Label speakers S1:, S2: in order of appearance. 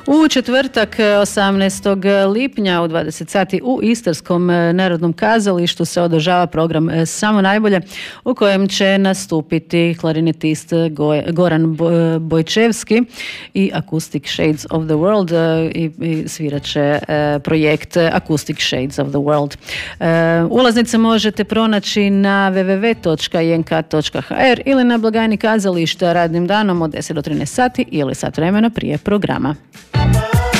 S1: U četvrtak 18. lipnja u 20 sati u Istarskom narodnom kazalištu se održava program Samo najbolje, u kojem će nastupiti klarinetist Goran Bojčevski i Acoustic Shades of the World i svirat će projekt Acoustic Shades of the World. Ulaznice možete pronaći na www.jenk.hr ili na blagajni kazališta radnim danom od 10 do 13 sati ili sat vremena prije programa.